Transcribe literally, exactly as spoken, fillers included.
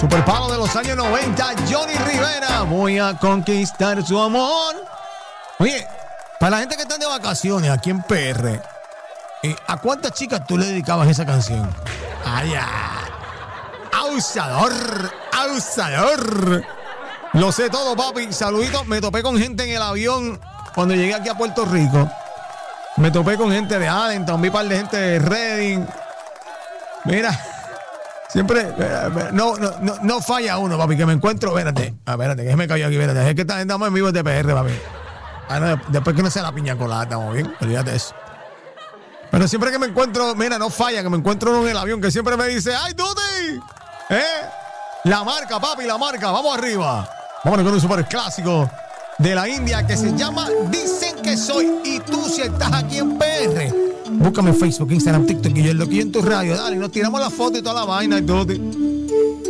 Superpalo de los años noventa, Johnny Rivera. Voy a conquistar su amor. Oye, para la gente que está de vacaciones aquí en P R, eh, ¿a cuántas chicas tú le dedicabas esa canción? ¡Ay, ay! ¡Abusador! ¡Abusador! Lo sé todo, papi. Saluditos. Me topé con gente en el avión cuando llegué aquí a Puerto Rico. Me topé con gente de Allentown, vi un par de gente de Reading. Mira, siempre no, no, no, no falla uno, papi, que me encuentro. Espérate, espérate, que me cayó aquí, espérate. Es que esta gente en vivo de P R, papi. Ah, no, después que no sea la piña colada, estamos bien, olvídate de eso. Pero siempre que me encuentro, mira, no falla, que me encuentro uno en el avión que siempre me dice, ¡ay, Duty! ¿Eh? La marca, papi, la marca, vamos arriba. Vámonos con un super clásico de la India que se llama Dicen que soy. Y tú si estás aquí en P R, búscame en Facebook, Instagram, TikTok y yo en lo que yo en tu radio. Dale, nos tiramos la foto y toda la vaina y todo.